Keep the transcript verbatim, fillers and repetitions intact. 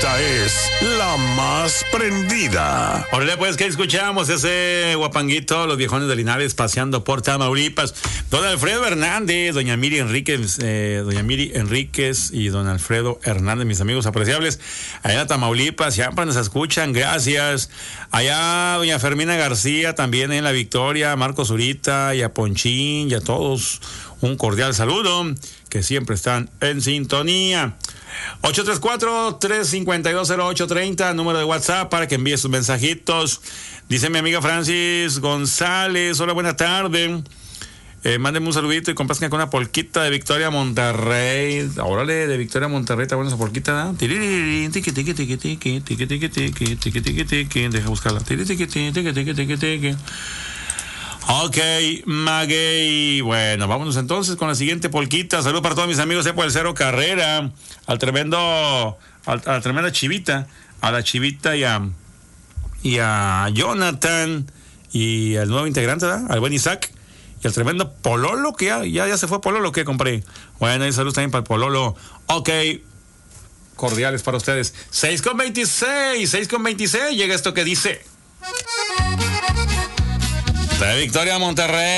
Esta es la más prendida. Ahora pues que escuchamos ese guapanguito, los viejones de Linares paseando por Tamaulipas. Don Alfredo Hernández, doña Miri Enríquez, eh, doña Miri Enríquez y don Alfredo Hernández, mis amigos apreciables, allá en Tamaulipas, siempre nos escuchan, gracias. Allá doña Fermina García, también en La Victoria, Marcos Zurita y a Ponchín y a todos, un cordial saludo, que siempre están en sintonía. ocho tres cuatro, tres cinco dos, cero ocho tres cero, número de WhatsApp para que envíe sus mensajitos. Dice mi amiga Francis González, hola, buena tarde. Eh, mándenme un saludito y complazcan con una polquita de Victoria Monterrey. Órale, de Victoria Monterrey, está buena esa polquita, ¿no? Deja buscarla. Ok, Maguey. Bueno, vámonos entonces con la siguiente polquita. Saludos para todos mis amigos de el Cero Carrera, al tremendo, al, a la tremenda Chivita, a la Chivita y a, y a Jonathan y al nuevo integrante, ¿verdad? Al buen Isaac y al tremendo Pololo, que ya, ya, ya se fue Pololo, que compré. Bueno, y saludos también para el Pololo. Ok, cordiales para ustedes. seis con veintiséis, seis con veintiséis, llega esto que dice... De Victoria Monterrey.